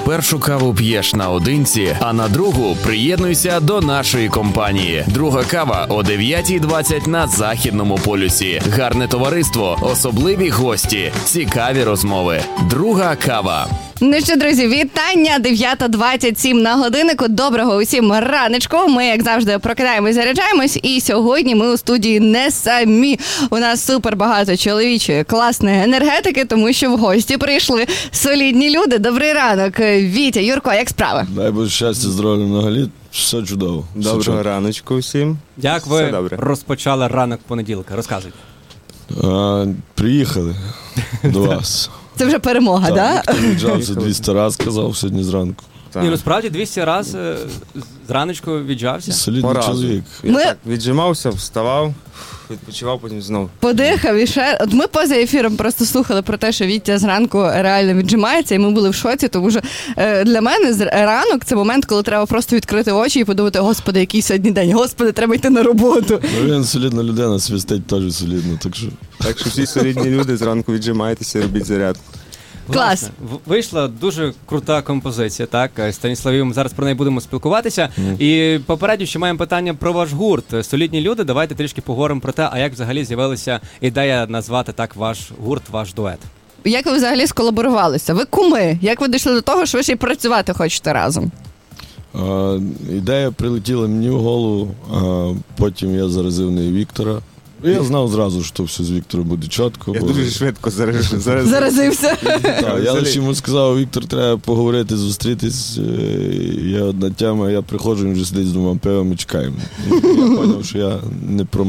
першу каву п'єш наодинці, а на другу приєднуйся до нашої компанії. Друга кава о 9:20 на Західному полюсі. Гарне товариство, особливі гості, цікаві розмови. Друга кава. Ну що, друзі, вітання, 9:27 на годиннику. Доброго усім раночку. Ми, як завжди, прокидаємось, заряджаємось. І сьогодні ми у студії не самі. У нас супер багато чоловічої, класної енергетики, тому що в гості прийшли солідні люди. Добрий ранок. Вітя, Юрко, як справи? Дай Боже щастя, здоров'я, много літ. Все чудово. Доброго раночку всім. Як ви розпочали ранок понеділка? Розказуйте. Приїхали до вас. Це вже перемога, так? Хто віджався 200 раз, казав сьогодні зранку. Ні, ну справді 200 раз зраночку віджався. Солідний чоловік. Я так віджимався, вставав, відпочивав, потім знову. Подихав і ще. От ми поза ефіром просто слухали про те, що Вітя зранку реально віджимається, і ми були в шоці, тому що для мене ранок – це момент, коли треба просто відкрити очі і подумати: Господи, який сьогодні день, Господи, треба йти на роботу. Ну, він солідна людина, свистить теж солідно, так що... Так що всі солідні люди зранку віджимайтеся, робіть зарядку. Клас. Власне, вийшла дуже крута композиція, так, Станіславів, ми зараз про неї будемо спілкуватися. І попередньо ще маємо питання про ваш гурт. Солідні люди, давайте трішки поговоримо про те, а як взагалі з'явилася ідея назвати так ваш гурт, ваш дует. Як ви взагалі сколаборувалися? Ви куми. Як ви дійшли до того, що ви ще й працювати хочете разом? Ідея прилетіла мені в голову, а потім я заразив неї Віктора. Я знав зразу, що все з Віктором буде чітко. Я дуже швидко Заразився. Я лише йому сказав: Віктор, треба поговорити, зустрітись. Є одна тема, я приходжу, він вже сидить з 2 пивами, чекаємо. Я зрозумів, що я не про